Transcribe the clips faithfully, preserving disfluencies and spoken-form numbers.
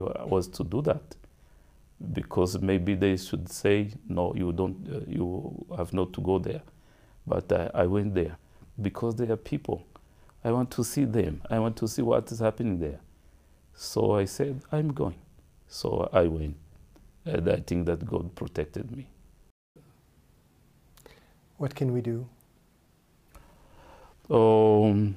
was to do that, because maybe they should say, no, you don't, uh, you have not to go there. But I, I went there because they are people. I want to see them. I want to see what is happening there. So I said, I'm going. So I went. And I think that God protected me. What can we do? Um,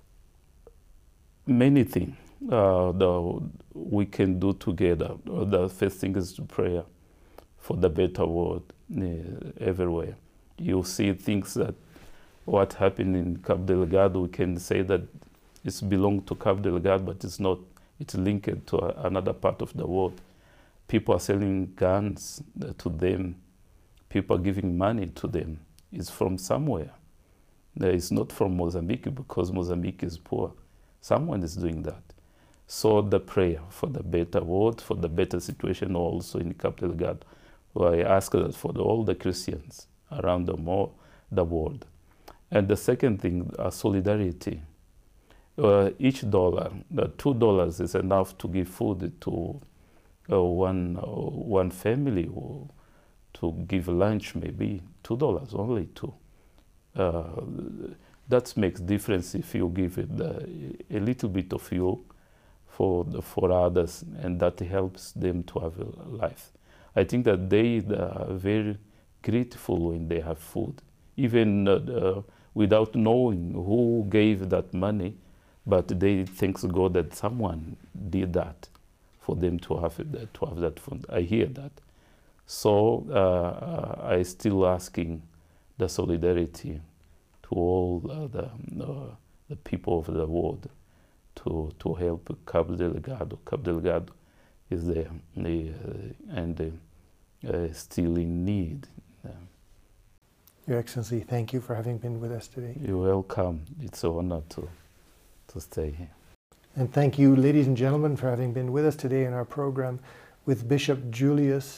many things uh, the, we can do together. The first thing is prayer for the better world uh, everywhere. You see things that what happened in Cabo Delgado, we can say that it's belong to Cabo Delgado, but it's not. It's linked to a, another part of the world. People are selling guns to them. People are giving money to them. It's from somewhere. It's not from Mozambique, because Mozambique is poor. Someone is doing that. So the prayer for the better world, for the better situation also in Cabo Delgado. I ask that for the, all the Christians around the, more, the world. And the second thing, uh, solidarity. Uh, each dollar, the two dollars is enough to give food to uh, one, uh, one family, or to give lunch maybe, two dollars only two. Uh, that makes difference if you give it uh, a little bit of you for, the, for others, and that helps them to have a life. I think that they are very grateful when they have food, even uh, uh, without knowing who gave that money, but they thank God that someone did that for them to have it, to have that food. I hear that. So uh, I still asking the solidarity to all uh, the, uh, the people of the world to, to help Cabo Delgado. Cabo Delgado is there uh, and uh, still in need. Uh, Your Excellency, thank you for having been with us today. You're welcome. It's an honor to, to stay here. And thank you, ladies and gentlemen, for having been with us today in our program with Bishop Julius.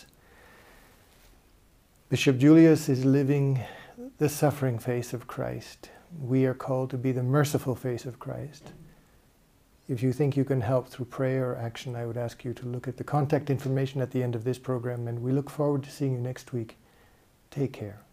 Bishop Julius is living the suffering face of Christ. We are called to be the merciful face of Christ. If you think you can help through prayer or action, I would ask you to look at the contact information at the end of this program, and we look forward to seeing you next week. Take care.